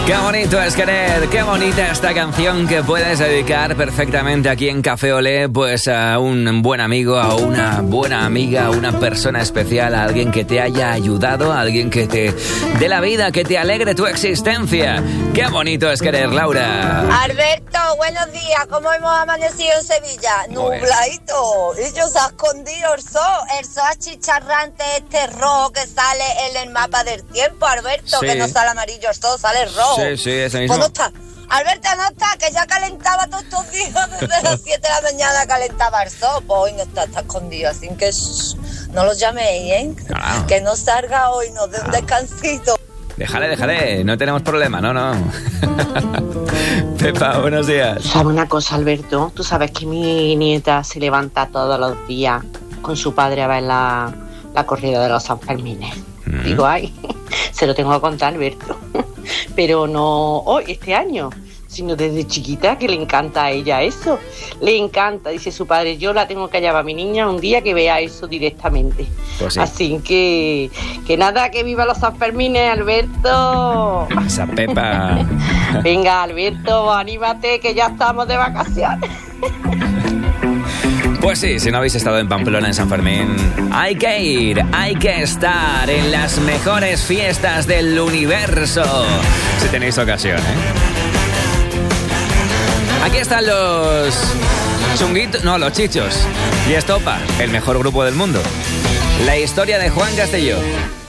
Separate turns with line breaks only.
Qué bonito es querer, qué bonita esta canción que puedes dedicar perfectamente aquí en Café Olé, pues a un buen amigo, a una buena amiga, a una persona especial, a alguien que te haya ayudado, a alguien que te dé la vida, que te alegre tu existencia. Qué bonito es querer, Laura.
Alberto, buenos días, ¿cómo hemos amanecido en Sevilla? Nubladito, y yo se ha escondido el sol achicharrante este rojo que sale en el mapa del tiempo, Alberto,
Sí.
que no sale amarillo el sol, sale rojo.
Sí, ese mismo.
Pues no está. Alberto, no está, que ya calentaba todos estos días, desde las 7 de la mañana calentaba el sol, pues hoy no está escondido, así que no lo llaméis, ¿eh?
Claro.
Que no salga hoy, nos dé un descansito.
Déjale, no tenemos problema, no. Pepa, buenos días.
¿Sabes una cosa, Alberto? Tú sabes que mi nieta se levanta todos los días con su padre a ver la corrida de los Sanfermines. Digo, ay, se lo tengo que contar, Alberto. Pero no hoy, este año, sino desde chiquita, que le encanta a ella eso. Le encanta, dice su padre, yo la tengo que llevar a mi niña un día que vea eso directamente.
Pues sí.
Así que nada, que viva los Sanfermines, Alberto.
Esa Pepa.
Venga, Alberto, anímate, que ya estamos de vacaciones.
Pues sí, si no habéis estado en Pamplona en San Fermín, hay que ir, hay que estar en las mejores fiestas del universo, si tenéis ocasión, ¿eh? Aquí están los chunguitos, no, los chichos y Estopa, el mejor grupo del mundo. La historia de Juan Castelló.